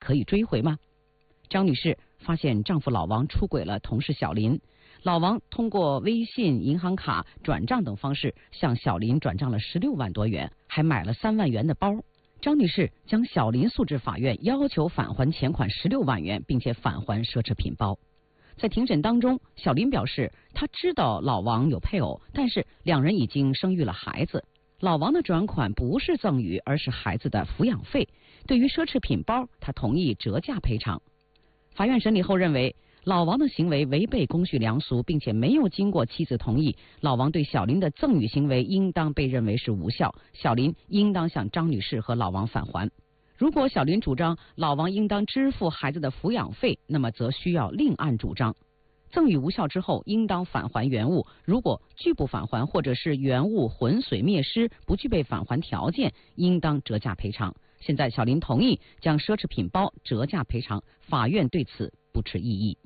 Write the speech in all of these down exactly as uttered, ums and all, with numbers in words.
可以追回吗？张女士发现丈夫老王出轨了同事小林，老王通过微信、银行卡、转账等方式向小林转账了十六万多元，还买了三万元的包。张女士将小林诉至法院，要求返还钱款十六万元，并且返还奢侈品包。在庭审当中，小林表示他知道老王有配偶，但是两人已经生育了孩子。老王的转款不是赠与，而是孩子的抚养费。对于奢侈品包，他同意折价赔偿。法院审理后认为，老王的行为违背公序良俗，并且没有经过妻子同意，老王对小林的赠与行为应当被认为是无效，小林应当向张女士和老王返还。如果小林主张老王应当支付孩子的抚养费，那么则需要另案主张。赠与无效之后，应当返还原物，如果拒不返还或者是原物浑水灭失，不具备返还条件，应当折价赔偿。现在小林同意将奢侈品包折价赔偿，法院对此不持异议。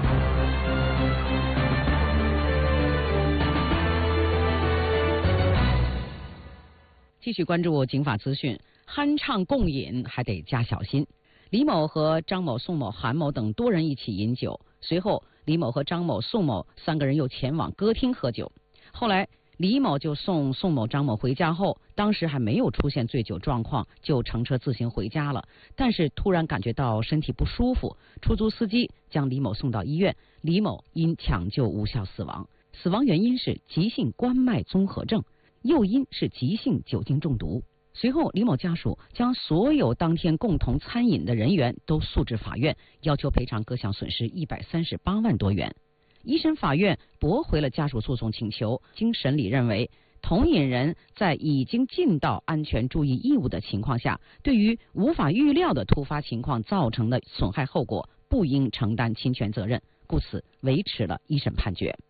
继续关注警法资讯，酣畅共饮还得加小心。李某和张某、宋某、韩某等多人一起饮酒，随后李某和张某、宋某三个人又前往歌厅喝酒。后来李某就送宋某、张某回家后，当时还没有出现醉酒状况，就乘车自行回家了。但是突然感觉到身体不舒服，出租司机将李某送到医院，李某因抢救无效死亡，死亡原因是急性冠脉综合症，诱因是急性酒精中毒。随后李某家属将所有当天共同餐饮的人员都诉至法院，要求赔偿各项损失一百三十八万多元。一审法院驳回了家属诉讼请求，经审理认为，同饮人在已经尽到安全注意义务的情况下，对于无法预料的突发情况造成的损害后果，不应承担侵权责任，故此维持了一审判决。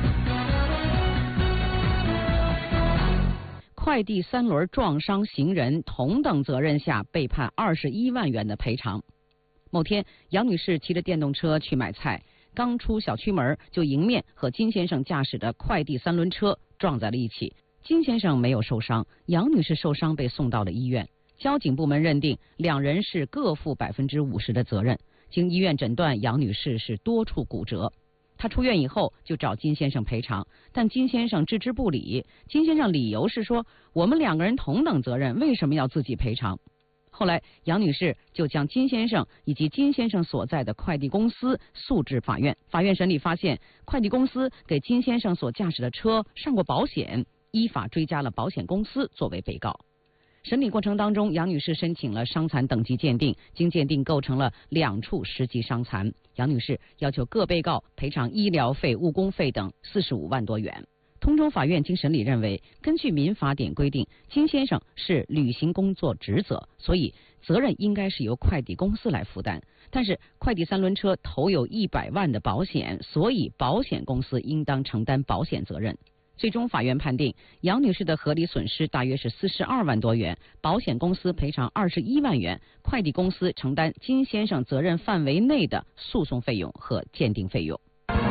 快递三轮撞伤行人同等责任下被判二十一万元的赔偿。某天，杨女士骑着电动车去买菜，刚出小区门就迎面和金先生驾驶的快递三轮车撞在了一起。金先生没有受伤，杨女士受伤被送到了医院。交警部门认定两人是各负百分之五十的责任。经医院诊断，杨女士是多处骨折。他出院以后就找金先生赔偿，但金先生置之不理。金先生理由是说，我们两个人同等责任，为什么要自己赔偿？后来杨女士就将金先生以及金先生所在的快递公司诉至法院。法院审理发现，快递公司给金先生所驾驶的车上过保险，依法追加了保险公司作为被告。审理过程当中，杨女士申请了伤残等级鉴定，经鉴定构成了两处十级伤残。杨女士要求各被告赔偿医疗费、误工费等四十五万多元。通州法院经审理认为，根据民法典规定，金先生是履行工作职责，所以责任应该是由快递公司来负担。但是快递三轮车投有一百万的保险，所以保险公司应当承担保险责任。最终法院判定，杨女士的合理损失大约是四十二万多元，保险公司赔偿二十一万元，快递公司承担金先生责任范围内的诉讼费用和鉴定费用。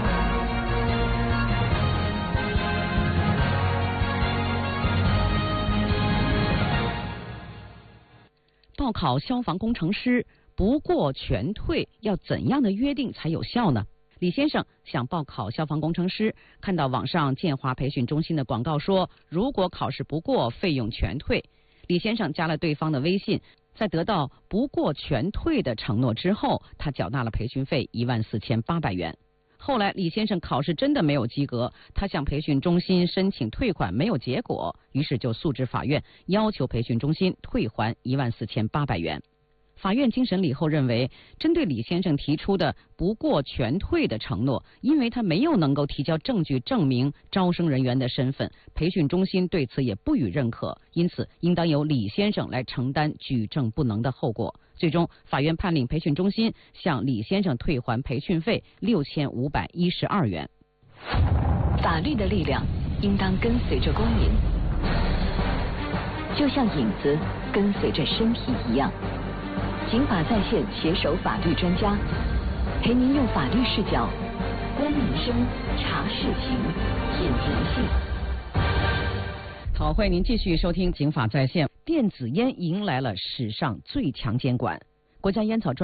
报考消防工程师不过全退，要怎样的约定才有效呢？李先生想报考消防工程师，看到网上建华培训中心的广告说，如果考试不过，费用全退。李先生加了对方的微信，在得到不过全退的承诺之后，他缴纳了培训费一万四千八百元。后来李先生考试真的没有及格，他向培训中心申请退款，没有结果，于是就诉至法院，要求培训中心退还一万四千八百元。法院经审理后认为，针对李先生提出的不过全退的承诺，因为他没有能够提交证据证明招生人员的身份，培训中心对此也不予认可，因此应当由李先生来承担举证不能的后果。最终法院判令培训中心向李先生退还培训费六千五百一十二元。 法律的力量应当跟随着公民，就像影子跟随着身体一样。警法在线携手法律专家，陪您用法律视角观民生、查事情、品人性。 好，欢迎您继续收听警法在线。电子烟迎来了史上最强监管，国家烟草专